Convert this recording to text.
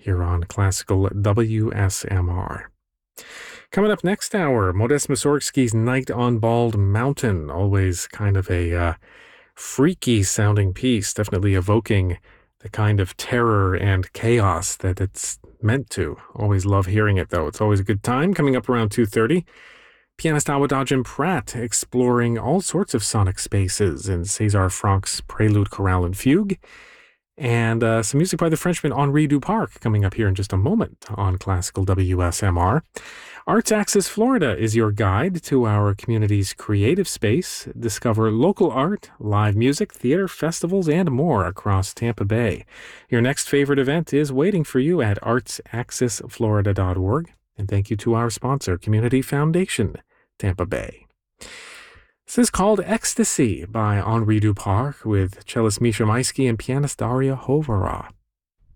here on Classical WSMR. Coming up next hour, Modest Mussorgsky's Night on Bald Mountain. Always kind of a freaky sounding piece, definitely evoking the kind of terror and chaos that it's meant to. Always love hearing it, though. It's always a good time. Coming up around 2:30, pianist Awadagin Pratt exploring all sorts of sonic spaces in César Franck's Prelude, Chorale, and Fugue. And some music by the Frenchman Henri Duparc coming up here in just a moment on Classical WSMR. Arts Axis Florida is your guide to our community's creative space. Discover local art, live music, theater, festivals, and more across Tampa Bay. Your next favorite event is waiting for you at artsaccessflorida.org. And thank you to our sponsor, Community Foundation, Tampa Bay. This is called Ecstasy by Henri Duparc with cellist Misha Maisky and pianist Daria Hovara.